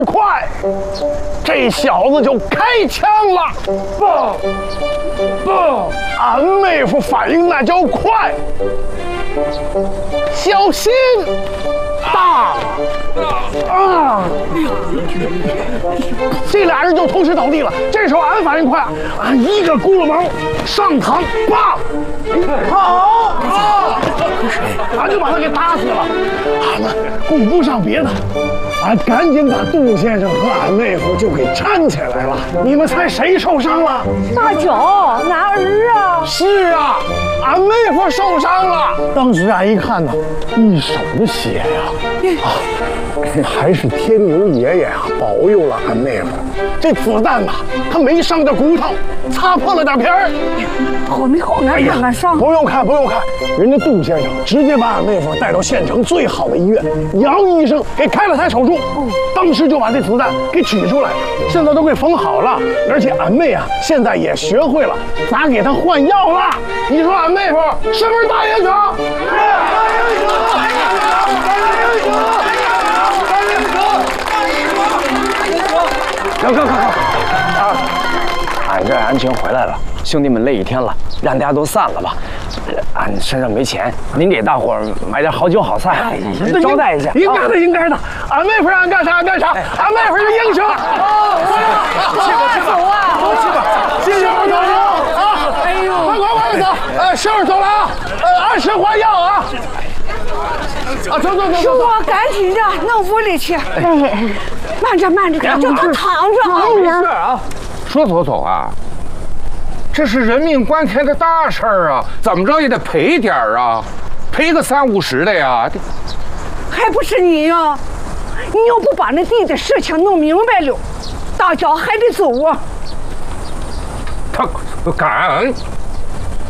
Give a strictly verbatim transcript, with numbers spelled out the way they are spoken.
快，这小子就开枪了。不，不，俺妹夫反应那叫快，小心！大啊！这俩人就同时倒地了。这时候俺反应快，俺一个轱辘毛上膛，棒！好啊！俺就把他给打死了。俺们顾不上别的，俺赶紧把杜先生和俺妹夫就给搀起来了。你们猜谁受伤了？ 大脚，俺儿啊！ 是啊，俺妹夫受伤了。当时俺一看呢，一手的血呀，啊，还是天牛爷爷啊保佑了俺妹夫。这子弹呐，他没伤着骨头，擦破了点皮儿。 好没好？俺看看伤。 不用看，不用看，人家杜先生直接把俺妹夫带到县城最好的医院，杨医生给开了台手术，当时就把这子弹给取出来，现在都给缝好了。而且俺妹啊，现在也学会了咋给他换药了。你说俺妹夫是不是大英雄？大英雄！大英雄！大英雄！ 行行行行啊！俺这安全回来了，兄弟们累一天了，让大家都散了吧。俺身上没钱，您给大伙儿买点好酒好菜，招待一下。 应该的，应该的。俺妹夫让俺干啥俺干啥，俺妹夫是英雄。 去吧去吧，走啊！ 去吧，谢谢二哥啊！哎呦，快快快走！呃，师傅走了啊！呃，按时还药啊！啊，走走走！ 师傅，赶紧的，弄屋里去。哎，慢着慢着，叫他躺着。 没事啊，说走走啊。这是人命关天的大事儿啊，怎么着也得赔点儿啊，赔个三五十的呀。 还不是你呀？你要不把那地的事情弄明白了，大脚还得走啊。 他敢？